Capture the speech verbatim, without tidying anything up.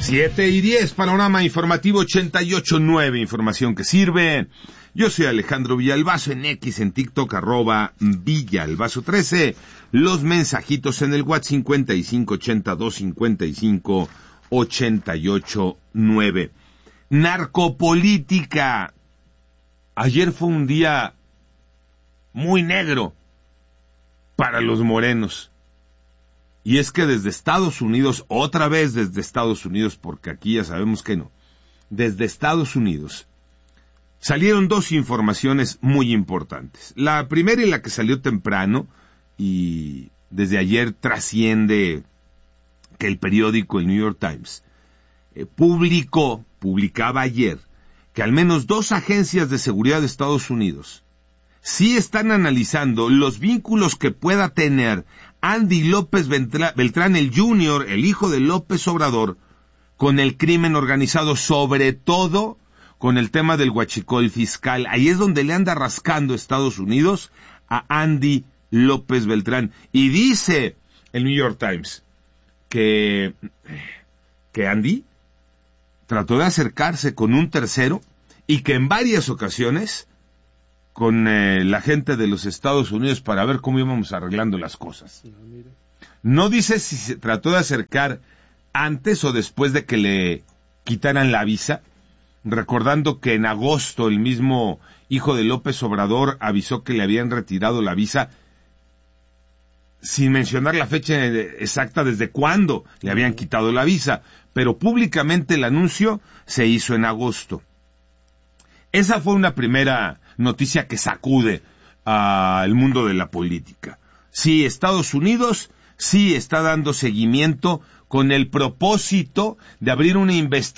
Siete y diez, panorama informativo ochenta y ocho nueve, información que sirve. Yo soy Alejandro Villalbazo, en X, en TikTok, arroba Villalbazo trece. Los mensajitos en el WhatsApp cincuenta y cinco ochenta y dos cincuenta y cinco ochenta y ocho nueve. Narcopolítica. Ayer fue un día muy negro para los morenos. Y es que desde Estados Unidos, otra vez desde Estados Unidos, porque aquí ya sabemos que no, desde Estados Unidos, salieron dos informaciones muy importantes. La primera y la que salió temprano, y desde ayer trasciende que el periódico, el New York Times, eh, publicó, publicaba ayer, que al menos dos agencias de seguridad de Estados Unidos sí están analizando los vínculos que pueda tener Andy López Beltrán, el Junior, el hijo de López Obrador, con el crimen organizado, sobre todo con el tema del huachicol fiscal. Ahí es donde le anda rascando Estados Unidos a Andy López Beltrán. Y dice el New York Times que, que Andy trató de acercarse con un tercero y que en varias ocasiones con eh, la gente de los Estados Unidos para ver cómo íbamos arreglando las cosas. No dice si se trató de acercar antes o después de que le quitaran la visa, recordando que en agosto el mismo hijo de López Obrador avisó que le habían retirado la visa, sin mencionar la fecha exacta desde cuándo le habían quitado la visa, pero públicamente el anuncio se hizo en agosto. Esa fue una primera noticia que sacude al mundo de la política. Sí, Estados Unidos sí está dando seguimiento con el propósito de abrir una investigación